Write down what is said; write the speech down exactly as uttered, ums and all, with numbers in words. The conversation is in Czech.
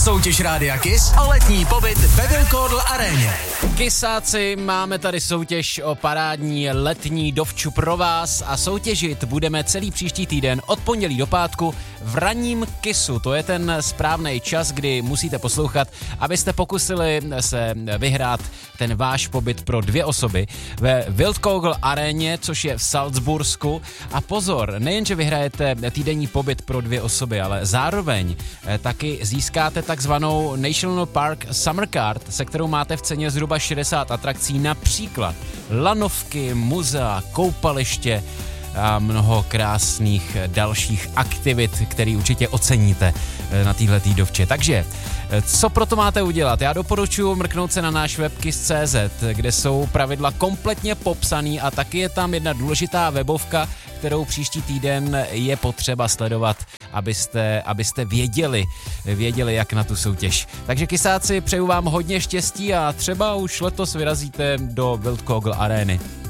Soutěž Rádia Kiss o letní pobyt ve Wildcardle aréně. Kissáci, máme tady soutěž o parádní letní dovču pro vás a soutěžit budeme celý příští týden od pondělí do pátku v ranním Kissu. To je ten správný čas, kdy musíte poslouchat, abyste pokusili se vyhrát ten váš pobyt pro dvě osoby ve Wildcardle aréně, což je v Salzbursku. A pozor, nejenže vyhrajete týdenní pobyt pro dvě osoby, ale zároveň taky získáte takzvanou National Park Summer Card, se kterou máte v ceně zhruba šedesát atrakcí, například lanovky, muzea, koupaliště a mnoho krásných dalších aktivit, které určitě oceníte na téhletý dovče. Takže, co proto máte udělat? Já doporučuji mrknout se na náš web kiss tečka cé zet, kde jsou pravidla kompletně popsaný a taky je tam jedna důležitá webovka, kterou příští týden je potřeba sledovat, abyste, abyste věděli, věděli, jak na tu soutěž. Takže kysáci, přeju vám hodně štěstí a třeba už letos vyrazíte do Wildcardle arény.